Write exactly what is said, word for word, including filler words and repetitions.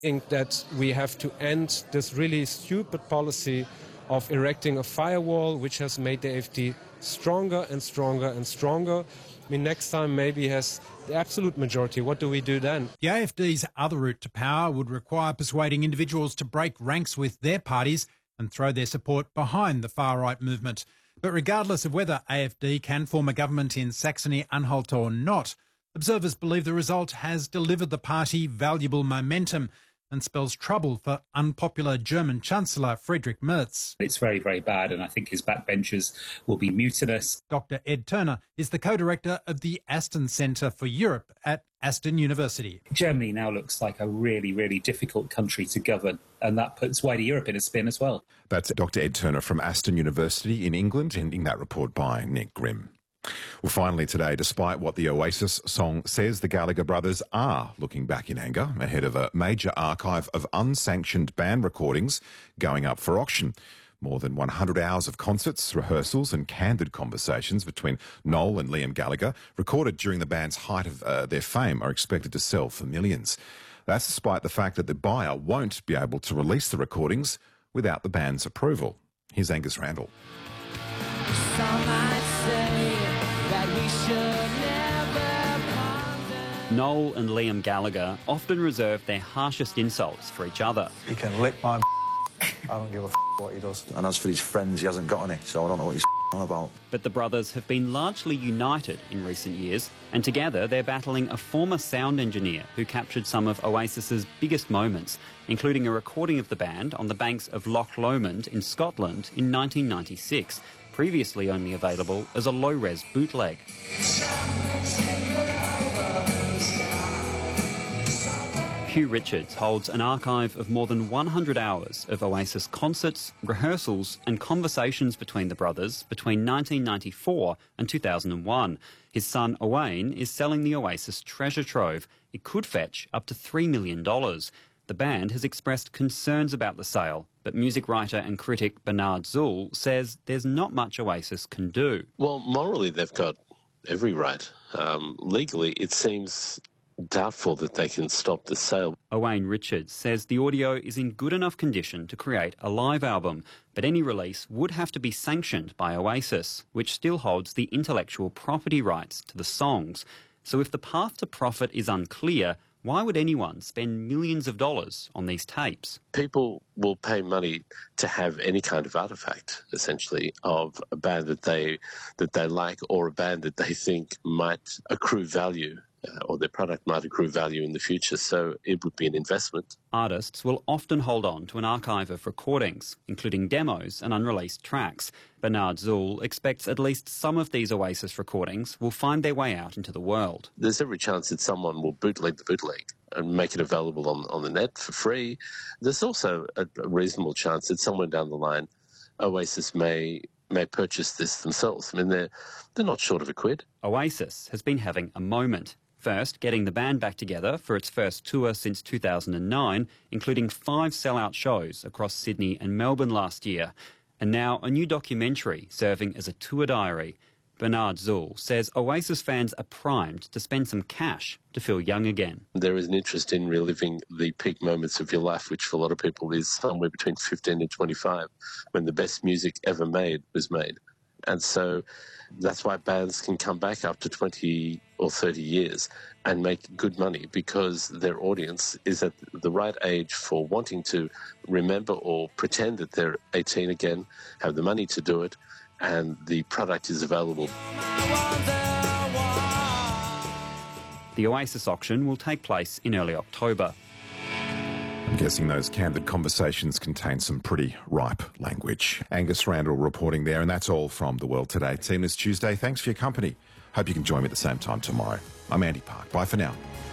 think that we have to end this really stupid policy of erecting a firewall, which has made the A F D stronger and stronger and stronger. I mean, next time maybe has the absolute majority. What do we do then? The A F D's other route to power would require persuading individuals to break ranks with their parties and throw their support behind the far-right movement. But regardless of whether A F D can form a government in Saxony-Anhalt or not, observers believe the result has delivered the party valuable momentum and spells trouble for unpopular German Chancellor Friedrich Merz. It's very, very bad, and I think his backbenchers will be mutinous. Doctor Ed Turner is the co-director of the Aston Centre for Europe at Aston University. Germany now looks like a really, really difficult country to govern, and that puts wider Europe in a spin as well. That's Doctor Ed Turner from Aston University in England, ending that report by Nick Grimm. Well, finally today, despite what the Oasis song says, the Gallagher brothers are looking back in anger ahead of a major archive of unsanctioned band recordings going up for auction. More than one hundred hours of concerts, rehearsals and candid conversations between Noel and Liam Gallagher, recorded during the band's height of uh, their fame, are expected to sell for millions. That's despite the fact that the buyer won't be able to release the recordings without the band's approval. Here's Angus Randall. Some might say that we should never ponder. Noel and Liam Gallagher often reserve their harshest insults for each other. He can lick my I don't give a what he does. And as for his friends, he hasn't got any, so I don't know what he's on about. But the brothers have been largely united in recent years, and together they're battling a former sound engineer who captured some of Oasis's biggest moments, including a recording of the band on the banks of Loch Lomond in Scotland in nineteen ninety-six, previously only available as a low-res bootleg. Hugh Richards holds an archive of more than one hundred hours of Oasis concerts, rehearsals and conversations between the brothers between nineteen ninety-four and two thousand one. His son Owain is selling the Oasis treasure trove. It could fetch up to three million dollars. The band has expressed concerns about the sale, but music writer and critic Bernard Zuhl says there's not much Oasis can do. Well, morally they've got every right. Um, legally it seems doubtful that they can stop the sale. Owain Richards says the audio is in good enough condition to create a live album, but any release would have to be sanctioned by Oasis, which still holds the intellectual property rights to the songs. So if the path to profit is unclear, why would anyone spend millions of dollars on these tapes? People will pay money to have any kind of artefact, essentially, of a band that they that they like or a band that they think might accrue value. Uh, or their product might accrue value in the future, so it would be an investment. Artists will often hold on to an archive of recordings, including demos and unreleased tracks. Bernard Zuhl expects at least some of these Oasis recordings will find their way out into the world. There's every chance that someone will bootleg the bootleg and make it available on, on the net for free. There's also a, a reasonable chance that somewhere down the line, Oasis may may purchase this themselves. I mean, they're, they're not short of a quid. Oasis has been having a moment. First, getting the band back together for its first tour since two thousand nine, including five sell-out shows across Sydney and Melbourne last year. And now a new documentary serving as a tour diary. Bernard Zuhl says Oasis fans are primed to spend some cash to feel young again. There is an interest in reliving the peak moments of your life, which for a lot of people is somewhere between fifteen and twenty-five, when the best music ever made was made. And so that's why bands can come back after twenty or thirty years and make good money, because their audience is at the right age for wanting to remember or pretend that they're eighteen again, have the money to do it, and the product is available. The Oasis auction will take place in early October. I'm guessing those candid conversations contain some pretty ripe language. Angus Randall reporting there, and that's all from The World Today team this Tuesday. Thanks for your company. Hope you can join me at the same time tomorrow. I'm Andy Park. Bye for now.